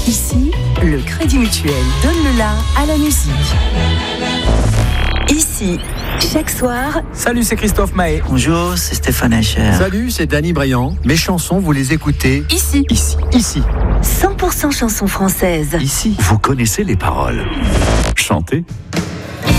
Ici, le Crédit Mutuel donne le la à la musique. Ici, chaque soir... Salut, c'est Christophe Mahé. Bonjour, c'est Stéphane Echer. Salut, c'est Danny Briand. Mes chansons, vous les écoutez Ici. Ici. 100% chansons françaises. Ici. Vous connaissez les paroles. Chantez.